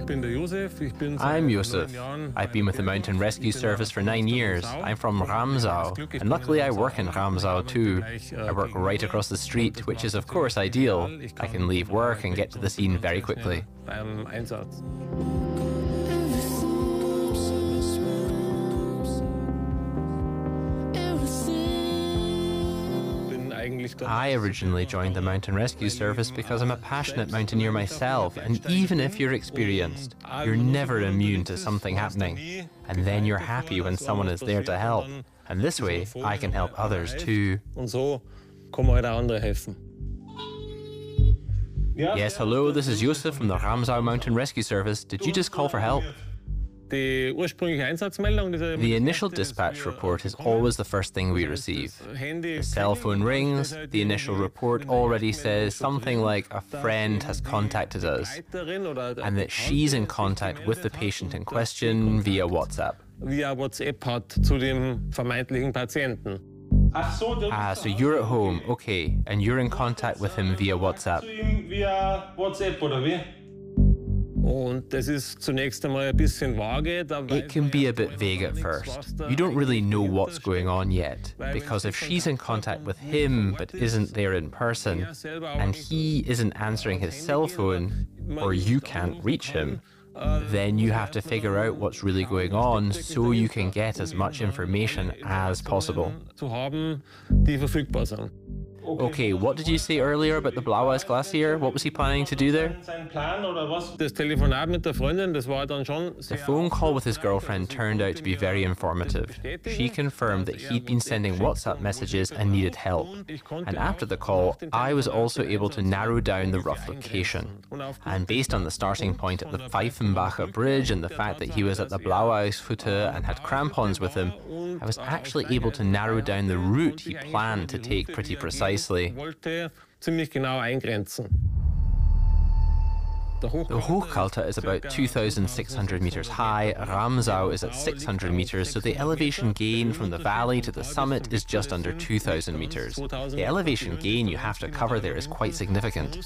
I'm Yusuf. I've been with the Mountain Rescue Service for 9 years. I'm from Ramsau, and luckily I work in Ramsau too. I work right across the street, which is of course ideal. I can leave work and get to the scene very quickly. I originally joined the Mountain Rescue Service because I'm a passionate mountaineer myself, and even if you're experienced, you're never immune to something happening, and then you're happy when someone is there to help. And this way, I can help others too. Yes, hello, this is Yusuf from the Ramsau Mountain Rescue Service. Did you just call for help? The initial dispatch report is always the first thing we receive. The cell phone rings, the initial report already says something like a friend has contacted us, and that she's in contact with the patient in question via WhatsApp. So you're at home, okay, and you're in contact with him via WhatsApp. It can be a bit vague at first. You don't really know what's going on yet, because if she's in contact with him but isn't there in person, and he isn't answering his cell phone, or you can't reach him, then you have to figure out what's really going on so you can get as much information as possible. Okay, what did you say earlier about the Blaueis Glacier? What was he planning to do there? The phone call with his girlfriend turned out to be very informative. She confirmed that he'd been sending WhatsApp messages and needed help. And after the call, I was also able to narrow down the rough location. And based on the starting point at the Pfeifenbacher Bridge and the fact that he was at the Blaueishütte and had crampons with him, I was actually able to narrow down the route he planned to take pretty precisely. The Hochkalter is about 2,600 meters high, Ramsau is at 600 meters, so the elevation gain from the valley to the summit is just under 2,000 meters. The elevation gain you have to cover there is quite significant.